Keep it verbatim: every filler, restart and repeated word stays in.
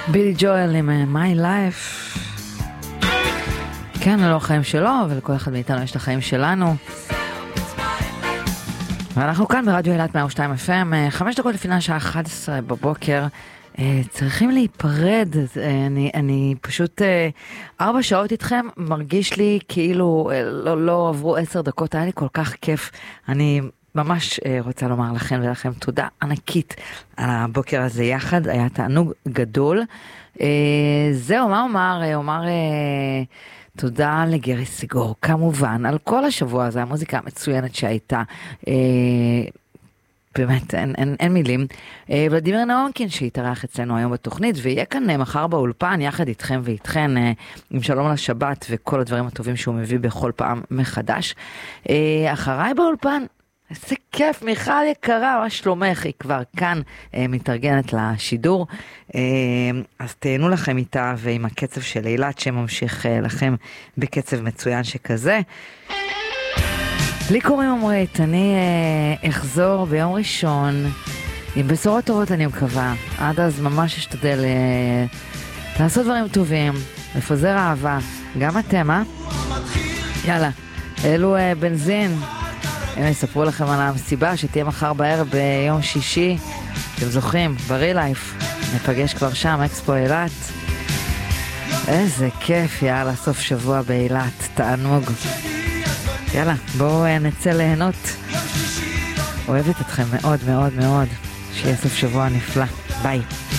בילי ג'ואל עם My Life. כן, לא החיים שלו, ולכל אחד מאיתנו יש את החיים שלנו. ואנחנו כאן ברדיו אילת מאה ושתיים אף אם, חמש דקות לפני השעה אחת עשרה בבוקר. צריכים להיפרד, אני, אני פשוט ארבע שעות איתכם, מרגיש לי כאילו לא, לא עברו עשר דקות, היה לי כל כך כיף. אני ממש רוצה לומר לכם ולכם תודה ענקית על הבוקר הזה יחד, היה תענוג גדול. זהו, מה אומר? אומר תודה לגרי סיגור, כמובן, על כל השבוע הזה, המוזיקה המצוינת שהייתה. באמת, אין, אין, אין מילים. ולדימיר נאונקין שהתארח אצלנו היום בתוכנית, ויהיה כאן מחר באולפן יחד איתכם ואיתכן, עם שלום לשבת וכל הדברים הטובים שהוא מביא בכל פעם מחדש. אחריי באולפן, איזה כיף, מיכל יקרה, מה שלומך? היא כבר כאן מתארגנת לשידור. אז תהנו לכם איתה ועם הקצב של אילת שממשיך לכם בקצב מצוין שכזה. לי קוראים אמרית, אני אה, אחזור ביום ראשון עם בשורות טובות אני מקווה. עד אז ממש אשתדל אה, לעשות דברים טובים, לפזר אהבה, גם אתם, אה? יאללה, אלו אה, בנזין, הם יספרו לכם על המסיבה שתהיה מחר בערב ביום שישי, אתם זוכרים, ברי לייף, נפגש כבר שם, אקספו אילת. איזה כיף, יאללה, סוף שבוע באילת, תענוג. יאללה, בואו נצא ליהנות. אוהבת אתכם מאוד מאוד מאוד. שיהיה סוף שבוע נפלא. ביי.